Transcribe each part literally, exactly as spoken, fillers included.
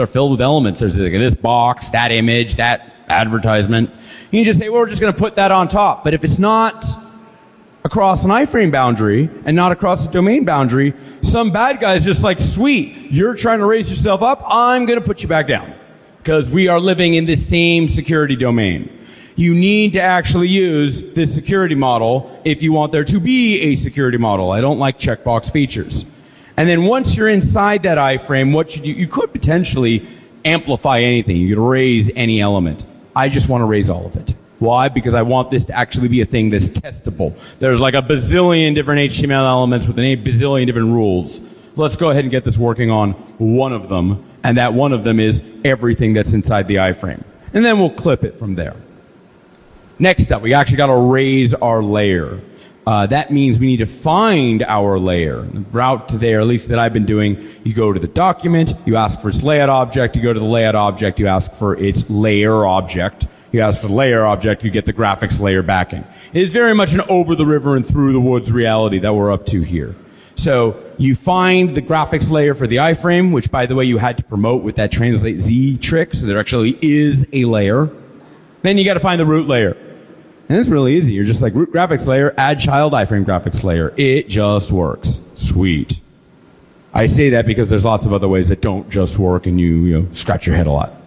are filled with elements. There's like this box, that image, that advertisement. You can just say, well, we're just going to put that on top. But if it's not across an iframe boundary and not across the domain boundary, some bad guy is just like, sweet, you're trying to raise yourself up, I'm going to put you back down. Because we are living in the same security domain. You need to actually use this security model if you want there to be a security model. I don't like checkbox features. And then once you're inside that iframe, what should you, you could potentially amplify anything. You could raise any element. I just want to raise all of it. Why? Because I want this to actually be a thing that's testable. There's like a bazillion different H T M L elements with a bazillion different rules. Let's go ahead and get this working on one of them. And that one of them is everything that's inside the iframe. And then we'll clip it from there. Next up, we actually got to raise our layer. Uh, that means we need to find our layer. The route to there, at least that I've been doing, you go to the document, you ask for its layout object, you go to the layout object, you ask for its layer object. You ask for the layer object, you get the graphics layer backing. It is very much an over the river and through the woods reality that we're up to here. So you find the graphics layer for the iframe, which, by the way, you had to promote with that translate Z trick, so there actually is a layer. Then you got to find the root layer. And it's really easy. You're just like root graphics layer, add child iframe graphics layer. It just works. Sweet. I say that because there's lots of other ways that don't just work and you, you know, scratch your head a lot.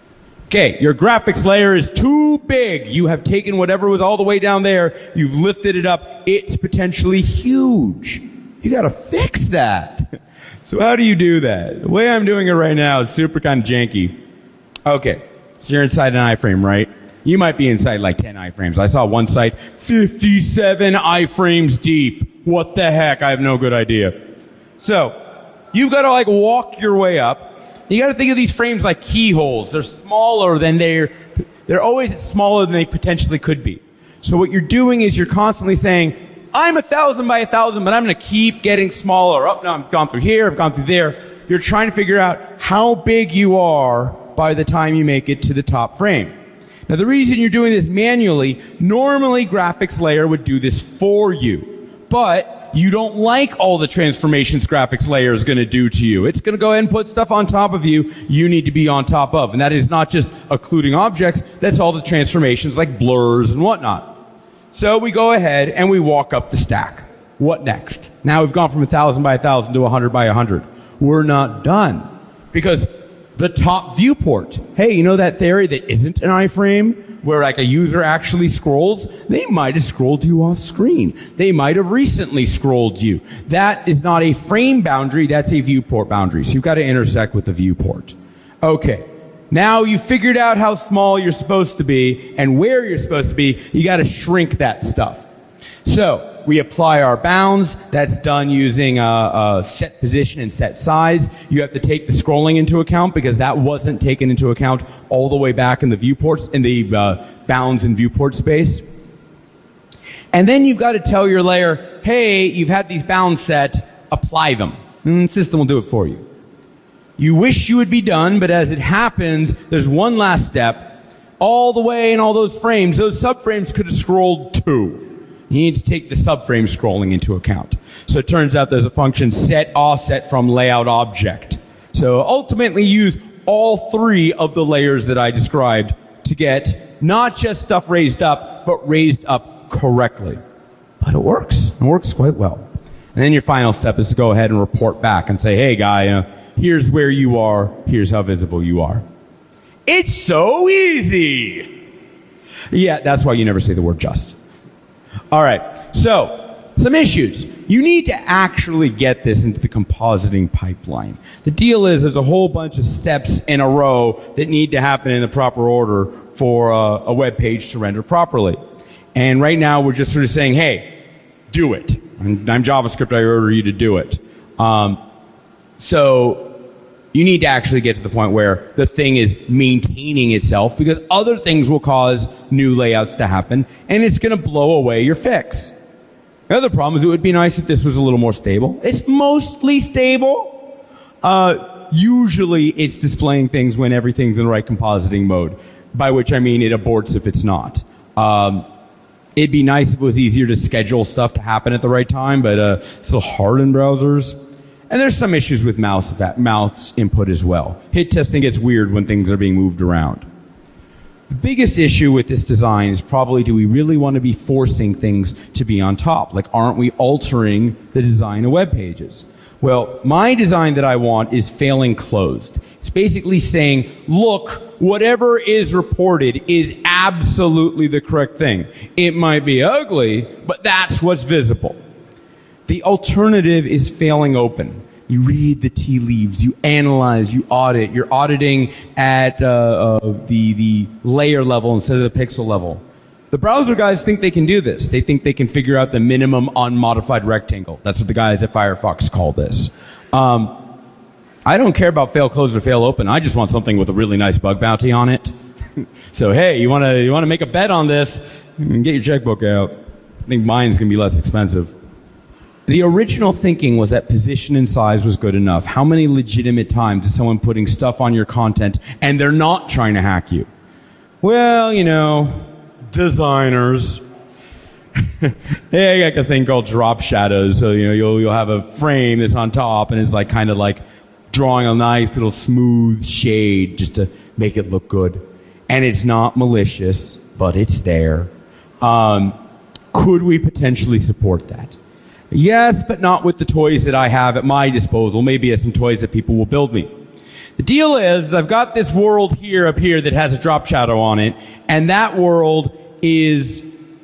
Okay, your graphics layer is too big. You have taken whatever was all the way down there, you've lifted it up, it's potentially huge. You gotta fix that. So how do you do that? The way I'm doing it right now is super kind of janky. Okay, so you're inside an iframe, right? You might be inside like ten iframes. I saw one site, fifty-seven iframes deep. What the heck? I have no good idea. So, you've got to like walk your way up. You got to think of these frames like keyholes. They're smaller than they're, they're always smaller than they potentially could be. So what you're doing is you're constantly saying, I'm a thousand by a thousand, but I'm going to keep getting smaller. Oh, no, I've gone through here, I've gone through there. You're trying to figure out how big you are by the time you make it to the top frame. Now, the reason you're doing this manually, normally graphics layer would do this for you. But you don't like all the transformations graphics layer is going to do to you. It's going to go ahead and put stuff on top of you you need to be on top of. And that is not just occluding objects, that's all the transformations like blurs and whatnot. So we go ahead and we walk up the stack. What next? Now we've gone from one thousand by one thousand to one hundred by one hundred. We're not done. Because the top viewport. Hey, you know that theory that isn't an iframe, where like a user actually scrolls? They might have scrolled you off screen. They might have recently scrolled you. That is not a frame boundary, that's a viewport boundary. So you've got to intersect with the viewport. Okay. Now you figured out how small you're supposed to be and where you're supposed to be. You got to shrink that stuff. So we apply our bounds. That's done using a, a set position and set size. You have to take the scrolling into account because that wasn't taken into account all the way back in the viewports, in the uh, bounds and viewport space. And then you've got to tell your layer, hey, you've had these bounds set, apply them. And the system will do it for you. You wish you would be done, but as it happens, there's one last step. All the way in all those frames, those subframes could have scrolled too. You need to take the subframe scrolling into account. So it turns out there's a function set offset from layout object. So ultimately use all three of the layers that I described to get not just stuff raised up, but raised up correctly. But it works. It works quite well. And then your final step is to go ahead and report back and say, hey guy, uh, here's where you are, here's how visible you are. It's so easy! Yeah, that's why you never say the word just. Alright, so, some issues. You need to actually get this into the compositing pipeline. The deal is there's a whole bunch of steps in a row that need to happen in the proper order for a, a web page to render properly. And right now we're just sort of saying, hey, do it. I'm, I'm JavaScript, I order you to do it. Um, so, you need to actually get to the point where the thing is maintaining itself because other things will cause new layouts to happen and it's going to blow away your fix. The other problem is it would be nice if this was a little more stable. It's mostly stable. Uh, usually it's displaying things when everything's in the right compositing mode, by which I mean it aborts if it's not. Um, it'd be nice if it was easier to schedule stuff to happen at the right time, but uh, it's still hard in browsers. And there's some issues with mouse, mouse input as well. Hit testing gets weird when things are being moved around. The biggest issue with this design is probably, do we really want to be forcing things to be on top? Like, aren't we altering the design of web pages? Well, my design that I want is failing closed. It's basically saying, look, whatever is reported is absolutely the correct thing. It might be ugly, but that's what's visible. The alternative is failing open. You read the tea leaves, you analyze, you audit. You're auditing at uh, uh, the, the layer level instead of the pixel level. The browser guys think they can do this. They think they can figure out the minimum unmodified rectangle. That's what the guys at Firefox call this. Um, I don't care about fail closed or fail open. I just want something with a really nice bug bounty on it. So hey, you want to you want to make a bet on this? Get your checkbook out. I think mine's going to be less expensive. The original thinking was that position and size was good enough. How many legitimate times is someone putting stuff on your content and they're not trying to hack you? Well, you know, designers. Hey, I got a thing called drop shadows. So, you know, you'll, you'll have a frame that's on top and it's like kind of like drawing a nice little smooth shade just to make it look good. And it's not malicious, but it's there. Um, could we potentially support that? Yes, but not with the toys that I have at my disposal. Maybe it's some toys that people will build me. The deal is, I've got this world here up here that has a drop shadow on it, and that world is,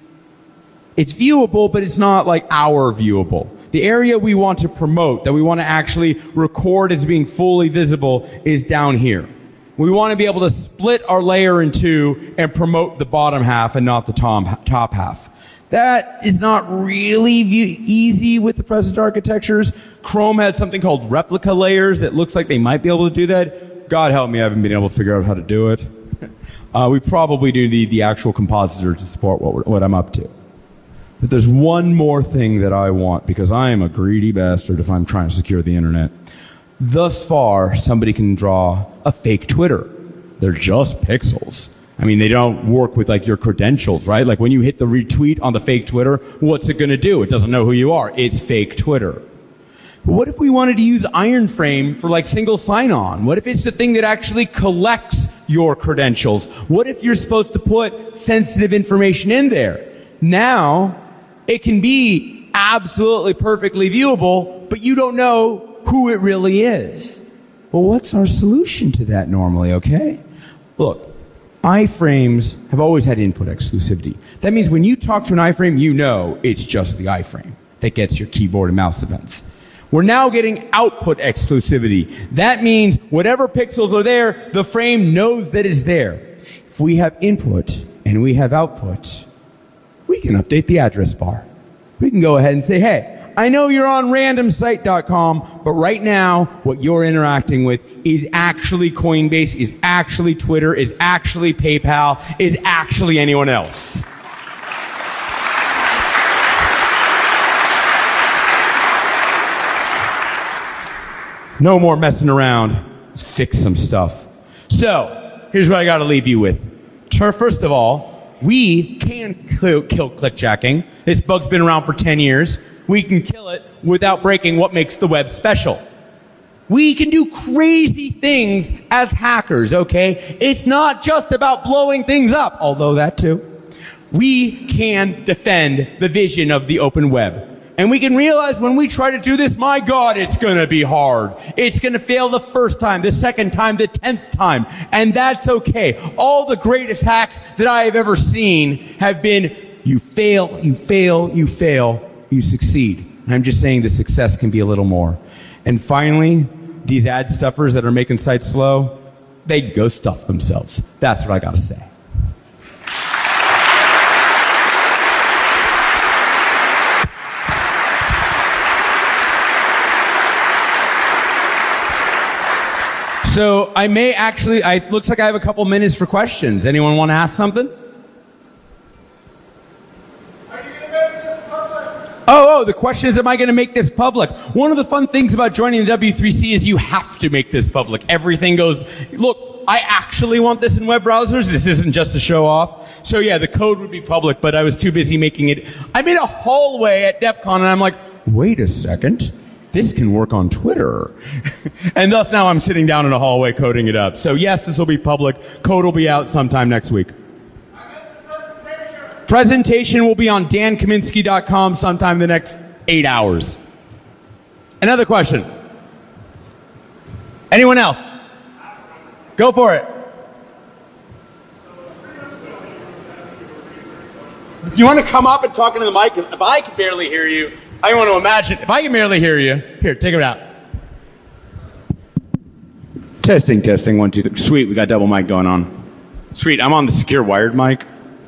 it's viewable, but it's not like our viewable. The area we want to promote, that we want to actually record as being fully visible, is down here. We want to be able to split our layer in two and promote the bottom half and not the top, top half. That is not really view- easy with the present architectures. Chrome has something called replica layers that looks like they might be able to do that. God help me, I haven't been able to figure out how to do it. Uh, we probably do need the actual compositor to support what, we're, what I'm up to. But there's one more thing that I want, because I am a greedy bastard if I'm trying to secure the internet. Thus far, somebody can draw a fake Twitter. They're just pixels. I mean, they don't work with, like, your credentials, right? Like, when you hit the retweet on the fake Twitter, what's it going to do? It doesn't know who you are. It's fake Twitter. But what if we wanted to use Ironframe for, like, single sign-on? What if it's the thing that actually collects your credentials? What if you're supposed to put sensitive information in there? Now, it can be absolutely perfectly viewable, but you don't know who it really is. Well, what's our solution to that normally, okay? Look. iframes have always had input exclusivity. That means when you talk to an iframe, you know it's just the iframe that gets your keyboard and mouse events. We're now getting output exclusivity. That means whatever pixels are there, the frame knows that it's there. If we have input and we have output, we can update the address bar. We can go ahead and say, hey, I know you're on random site dot com, but right now, what you're interacting with is actually Coinbase, is actually Twitter, is actually PayPal, is actually anyone else. No more messing around. Let's fix some stuff. So, here's what I gotta leave you with. First of all, we can kill, kill clickjacking. This bug's been around for ten years. We can kill it without breaking what makes the web special. We can do crazy things as hackers, okay? It's not just about blowing things up, although that too. We can defend the vision of the open web. And we can realize when we try to do this, my God, it's gonna be hard. It's gonna fail the first time, the second time, the tenth time. And that's okay. All the greatest hacks that I have ever seen have been, you fail, you fail, you fail, you succeed. And I'm just saying the success can be a little more. And finally, these ad stuffers that are making sites slow, they go stuff themselves. That's what I gotta say. So I may actually, I, looks like I have a couple minutes for questions. Anyone want to ask something? Oh, oh, the question is, am I going to make this public? One of the fun things about joining the W three C is you have to make this public. Everything goes, look, I actually want this in web browsers. This isn't just a show off. So yeah, the code would be public, but I was too busy making it. I made a hallway at DEF CON and I'm like, wait a second. this can work on Twitter. And thus now I'm sitting down in a hallway coding it up. So yes, this will be public. Code will be out sometime next week. Presentation will be on dan kaminsky dot com sometime in the next eight hours. Another question. Anyone else? Go for it. You want to come up and talk into the mic? 'Cause if I can barely hear you, I want to imagine, if I can barely hear you, here, take it out. Testing, testing, one, two, three. Sweet, we got double mic going on. Sweet, I'm on the secure wired mic.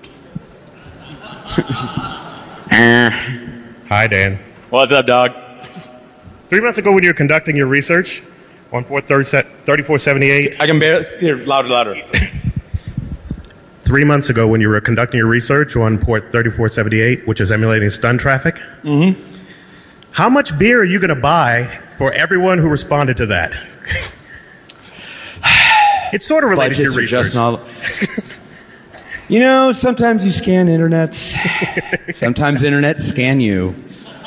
Hi, Dan. What's up, dog? Three months ago when you were conducting your research on port thirty-four seventy-eight. I can barely, here, louder, louder. Three months ago when you were conducting your research on port thirty-four seventy-eight, which is emulating stun traffic. Mm-hmm. How much beer are you going to buy for everyone who responded to that? It's sort of related Budgets to your are just research. not... You know, sometimes you scan internets. Sometimes internets scan you.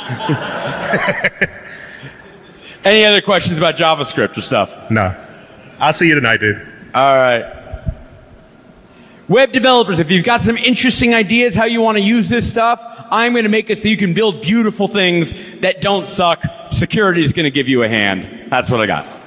Any other questions about JavaScript or stuff? No. I'll see you tonight, dude. All right. Web developers, if you've got some interesting ideas how you want to use this stuff, I'm going to make it so you can build beautiful things that don't suck. Security is going to give you a hand. That's what I got.